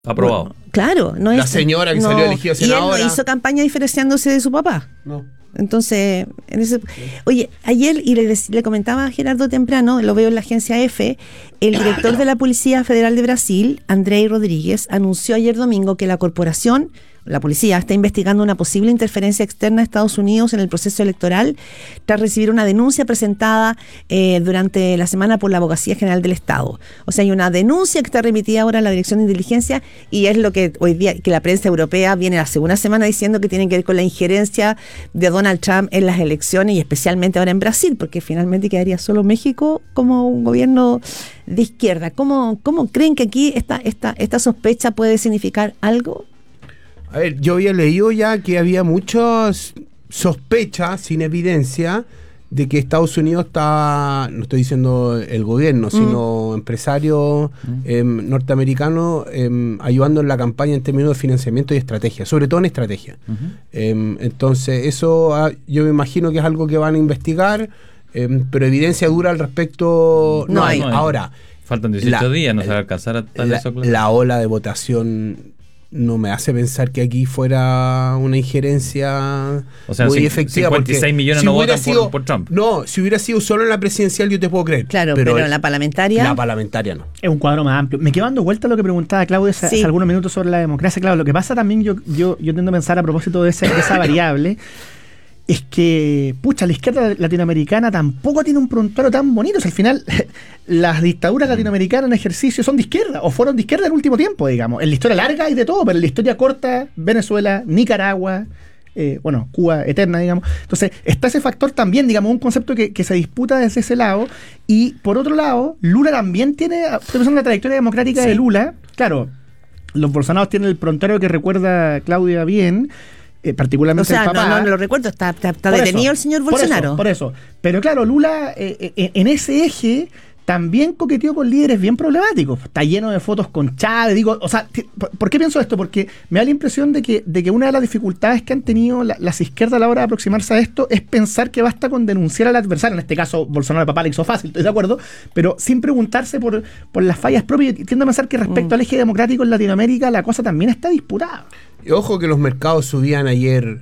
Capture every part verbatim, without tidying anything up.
Aprobado. Bueno, claro, no La es, señora que no, salió elegida senadora. Y él no hizo campaña diferenciándose de su papá. No. Entonces, en ese, oye, ayer, y le, le comentaba a Gerardo temprano, lo veo en la agencia EFE, el director de la Policía Federal de Brasil, Andrei Rodríguez, anunció ayer domingo que la corporación, la policía, está investigando una posible interferencia externa de Estados Unidos en el proceso electoral tras recibir una denuncia presentada eh, durante la semana por la Abogacía General del Estado. O sea, hay una denuncia que está remitida ahora a la Dirección de Inteligencia y es lo que hoy día, que la prensa europea viene la segunda semana diciendo que tiene que ver con la injerencia de Donald Trump en las elecciones y especialmente ahora en Brasil, porque finalmente quedaría solo México como un gobierno de izquierda. ¿Cómo, cómo creen que aquí esta, esta, esta sospecha puede significar algo? A ver, yo había leído ya que había muchas sospechas sin evidencia de que Estados Unidos está, no estoy diciendo el gobierno, mm. sino empresarios mm. eh, norteamericanos eh, ayudando en la campaña en términos de financiamiento y estrategia, sobre todo en estrategia. Uh-huh. Eh, entonces, eso ah, yo me imagino que es algo que van a investigar, eh, pero evidencia dura al respecto no, no hay. No hay. Ahora, faltan dieciocho la, días, no se va a alcanzar a tal la, eso. La ola de votación no me hace pensar que aquí fuera una injerencia o sea, muy c- efectiva. cincuenta y seis millones si no votan sido, por, por Trump. No, si hubiera sido solo en la presidencial yo te puedo creer. Claro, pero, pero en la parlamentaria... La parlamentaria no. Es un cuadro más amplio. Me quedo dando vuelta a lo que preguntaba Claudio hace, sí. hace algunos minutos sobre la democracia. Claro, lo que pasa también, yo, yo, yo tiendo a pensar a propósito de esa, de esa variable, es que, pucha, la izquierda latinoamericana tampoco tiene un prontuario tan bonito. O sea, al final, las dictaduras latinoamericanas en ejercicio son de izquierda, o fueron de izquierda en el último tiempo, digamos. En la historia larga hay de todo, pero en la historia corta, Venezuela, Nicaragua, eh, bueno, Cuba eterna, digamos. Entonces, está ese factor también, digamos, un concepto que, que se disputa desde ese lado. Y, por otro lado, Lula también tiene, estoy pensando en la trayectoria democrática sí. de Lula. Claro, los bolsonaros tienen el prontuario que recuerda Claudia bien, Eh, particularmente o sea, el papá. no, no, no lo recuerdo, está, está, está detenido eso, el señor Bolsonaro. Por eso, por eso. Pero claro, Lula eh, eh, en ese eje también coqueteó con líderes bien problemáticos. Está lleno de fotos con Chávez. Digo, o sea, ¿por qué pienso esto? Porque me da la impresión de que, de que una de las dificultades que han tenido la, las izquierdas a la hora de aproximarse a esto es pensar que basta con denunciar al adversario. En este caso, Bolsonaro, el papá le hizo fácil, estoy de acuerdo, pero sin preguntarse por, por las fallas propias. Y tiendo a pensar que respecto mm. al eje democrático en Latinoamérica, la cosa también está disputada. Y ojo que los mercados subían ayer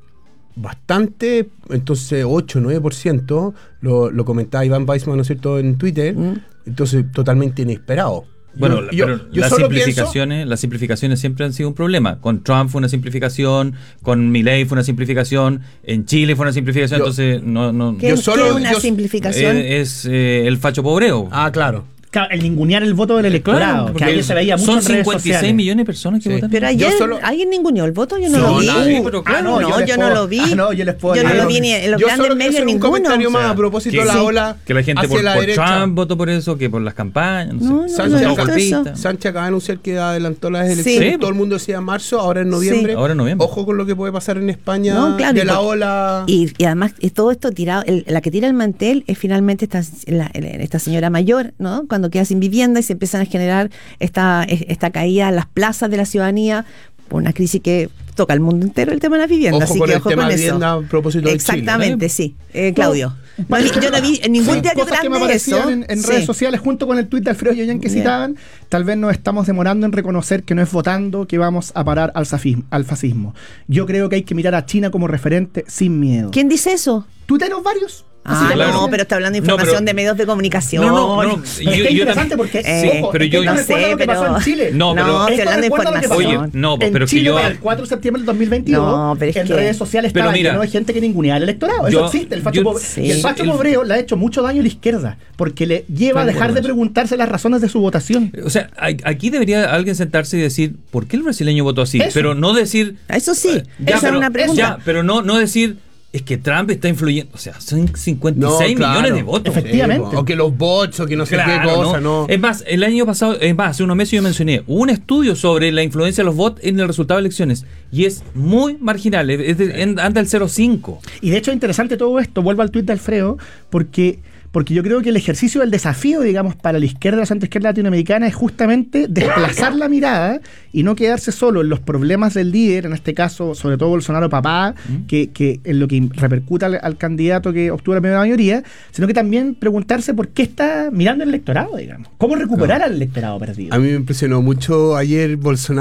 bastante, entonces ocho, nueve por ciento, lo, lo comentaba Iván Weissman, ¿no es cierto?, en Twitter, mm. entonces totalmente inesperado. Bueno, yo, yo, pero yo las simplificaciones, pienso, las simplificaciones siempre han sido un problema. Con Trump fue una simplificación, con Milei fue una simplificación, en Chile fue una simplificación, yo, entonces no, no. ¿Qué, yo solo, ¿qué es una yo, simplificación? Es, es eh, el facho pobreo. Ah, claro. Claro, el ningunear el voto del electorado, claro, que ayer se veía mucho en redes sociales. Son cincuenta y seis millones de personas que sí. votaron. Pero ayer, solo... ¿alguien ninguneó el voto? Yo no sí, lo vi. Nadie, pero claro, ah, no, no, yo, yo puedo, no lo vi. Ah, no, yo les puedo yo no lo vi ni en los yo grandes medios un ninguno. comentario más o sea, a propósito de la sí, ola que la gente por, la por derecha. Trump votó por eso, que por las campañas. No, no, sé. no, Sánchez, no, acaba, Sánchez acaba de anunciar que adelantó las elecciones. Sí. Todo el mundo decía en marzo, ahora en noviembre. Sí. Ahora en noviembre. Ojo con lo que puede pasar en España no, claro, de la porque, ola. Y, y además es todo esto tirado, el, la que tira el mantel es finalmente esta, la, esta señora mayor, ¿no? Cuando queda sin vivienda y se empiezan a generar esta, esta caída en las plazas de la ciudadanía por una crisis que toca al mundo entero, el tema de la vivienda. Ojo así con que el ojo tema con de eso. vivienda a propósito de exactamente, Chile, sí. Eh, Claudio. No, yo no vi en ningún sí, diario cosas grande que me aparecían eso. en, en sí. redes sociales junto con el tuit de Alfredo Yoyan que Bien. citaban. Tal vez nos estamos demorando en reconocer que no es votando que vamos a parar al, zafismo, al fascismo. Yo creo que hay que mirar a China como referente sin miedo. ¿Quién dice eso? Tuiteros varios. Ah, claro. No, pero está hablando de información no, pero, de medios de comunicación. No, no, no. Es yo, yo interesante porque eh, ojo, pero yo no sé, lo que pero pasó en Chile. No, pero no, estoy hablando de información. Oye, no, en pero Chile que yo para el cuatro de septiembre del dos mil veintidós, no, pero es en que, redes sociales estaba lleno de gente que ninguneaba el electorado. Eso yo, existe, el facho yo, pobre. Sí, y el facho el, pobreo le ha hecho mucho daño a la izquierda porque le lleva a dejar de preguntarse las razones de su votación. O sea, aquí debería alguien sentarse y decir, ¿por qué el brasileño votó así? Eso. Pero no decir... Eso sí, ya, esa pero, es una pregunta. Ya, pero no, no decir... Es que Trump está influyendo, o sea, son cincuenta y seis no, claro, millones de votos. Efectivamente. Sí, o que los bots, o que no sé claro, qué cosa, no. no. Es más, el año pasado, es más, hace unos meses yo mencioné un estudio sobre la influencia de los bots en el resultado de elecciones. Y es muy marginal, es de, en, anda el cero coma cinco. Y de hecho es interesante todo esto, vuelvo al tuit de Alfredo, porque... porque yo creo que el ejercicio del desafío, digamos, para la izquierda, la centroizquierda latinoamericana es justamente desplazar la mirada y no quedarse solo en los problemas del líder, en este caso, sobre todo Bolsonaro papá, ¿Mm? que, que en lo que repercuta al, al candidato que obtuvo la primera mayoría, sino que también preguntarse por qué está mirando el electorado, digamos. ¿Cómo recuperar no. al electorado perdido? A mí me impresionó mucho ayer Bolsonaro